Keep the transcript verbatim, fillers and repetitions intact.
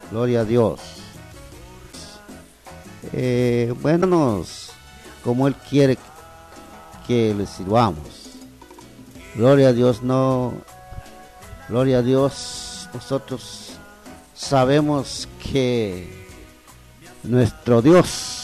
Gloria a Dios. Eh, bueno, como Él quiere que le sirvamos. Gloria a Dios, no. Gloria a Dios, nosotros sabemos que nuestro Dios